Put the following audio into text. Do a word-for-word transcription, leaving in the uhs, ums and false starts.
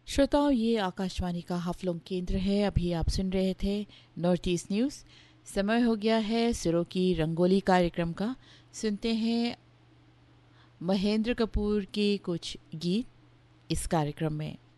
श्रोताओं, ये आकाशवाणी का हाफलों केंद्र है। अभी आप सुन रहे थे नॉर्थ ईस्ट न्यूज़। समय हो गया है सुरों की रंगोली कार्यक्रम का। सुनते हैं महेंद्र कपूर के कुछ गीत इस कार्यक्रम में।